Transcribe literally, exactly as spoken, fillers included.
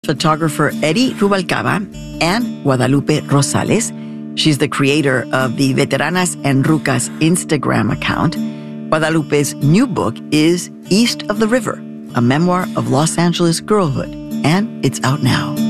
photographer Eddie Rubalcaba and Guadalupe Rosales. She's the creator of the Veteranas en Rucas Instagram account. Guadalupe's new book is East of the River, a memoir of Los Angeles girlhood, and it's out now.